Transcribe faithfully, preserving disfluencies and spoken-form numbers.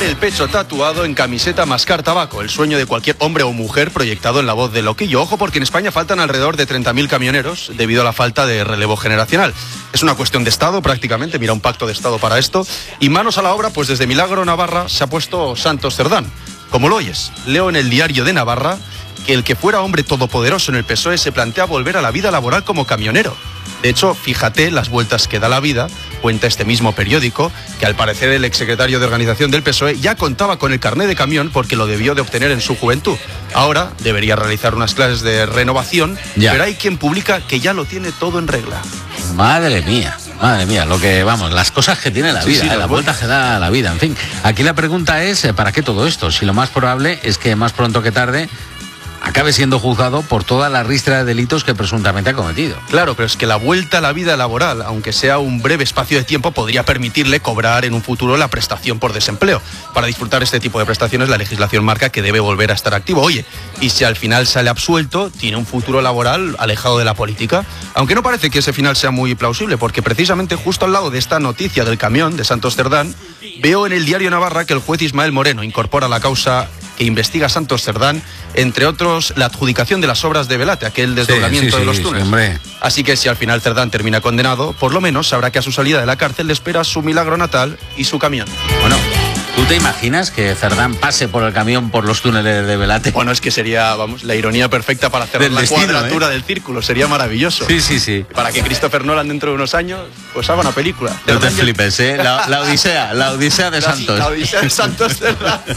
el pecho tatuado en camiseta mascar tabaco, el sueño de cualquier hombre o mujer proyectado en la voz de Loquillo. Ojo, porque en España faltan alrededor de treinta mil camioneros debido a la falta de relevo generacional. Es una cuestión de Estado prácticamente, mira, un pacto de Estado para esto. Y manos a la obra, pues desde Milagro, Navarra, se ha puesto Santos Cerdán. Como lo oyes, leo en el Diario de Navarra que el que fuera hombre todopoderoso en el P S O E se plantea volver a la vida laboral como camionero. De hecho, fíjate las vueltas que da la vida, cuenta este mismo periódico, que al parecer el exsecretario de organización del P S O E ya contaba con el carné de camión porque lo debió de obtener en su juventud. Ahora debería realizar unas clases de renovación, ya. Pero hay quien publica que ya lo tiene todo en regla. Madre mía, madre mía, lo que, vamos, las cosas que tiene la sí, vida, sí, eh, las vueltas que da la vida, en fin. Aquí la pregunta es, ¿para qué todo esto? Si lo más probable es que más pronto que tarde acabe siendo juzgado por toda la ristra de delitos que presuntamente ha cometido. Claro, pero es que la vuelta a la vida laboral, aunque sea un breve espacio de tiempo, podría permitirle cobrar en un futuro la prestación por desempleo. Para disfrutar este tipo de prestaciones, la legislación marca que debe volver a estar activo. Oye, y si al final sale absuelto, tiene un futuro laboral alejado de la política. Aunque no parece que ese final sea muy plausible, porque precisamente justo al lado de esta noticia del camión de Santos Cerdán, veo en el Diario Navarra que el juez Ismael Moreno incorpora la causa que investiga Santos Cerdán, entre otros la adjudicación de las obras de Velate, aquel desdoblamiento sí, sí, de los túneles. Sí, Así que si al final Cerdán termina condenado, por lo menos sabrá que a su salida de la cárcel le espera su milagro natal y su camión. Bueno, ¿tú te imaginas que Cerdán pase por el camión por los túneles de Velate? Bueno, es que sería, vamos, la ironía perfecta para hacer la destino, cuadratura ¿eh? del círculo, sería maravilloso. Sí, sí, sí. Para que Christopher Nolan dentro de unos años pues haga una película. No te flipes, ¿eh? La, la Odisea, la Odisea de la, Santos. La Odisea de Santos Cerdán.